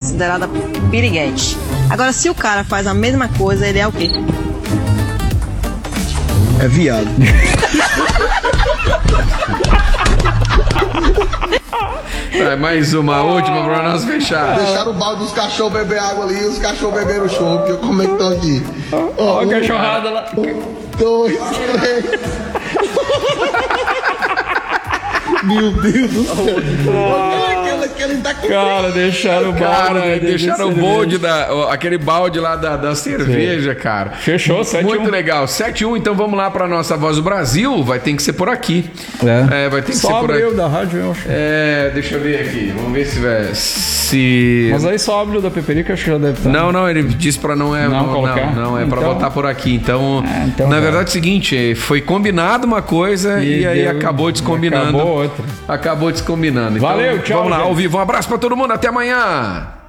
considerada piriguete. Agora, se o cara faz a mesma coisa, ele é o quê? É viado. Mais uma última pra nós fechar. Deixaram o balde dos cachorros beber água ali e os cachorros beberam chopp. Como é que estão aqui? Ó, a cachorrada lá. 2, 3. Meu Deus do céu. Aquele tá com... Cara, deixaram o balde. Cara, deixaram o balde aquele balde lá da cerveja, cara. Fechou, 7-1. Muito legal. 7-1, então vamos lá pra nossa Voz do Brasil. Vai ter que ser por aqui. Vai ter que ser por aqui. Só abriu da rádio, eu acho. Deixa eu ver aqui. Vamos ver se... Mas aí só abriu da Peperica, acho que já deve estar. Não, ele disse pra não colocar. Não, é pra botar por aqui. Então, na verdade é o seguinte, foi combinado uma coisa e aí acabou descombinando. Acabou outra. Acabou descombinando. Então, Valeu, tchau. Vamos lá, gente. ao vivo. Um abraço pra todo mundo, até amanhã.